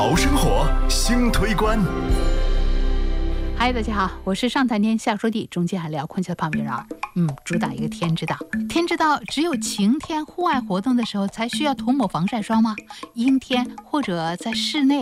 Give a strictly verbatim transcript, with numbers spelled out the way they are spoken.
好生活新推关。 嗨，大家好，我是上谈天下说地，中间还聊空气的胖明儿。嗯，主打一个天之道。天之道，只有晴天户外活动的时候才需要涂抹防晒霜吗？阴天或者在室内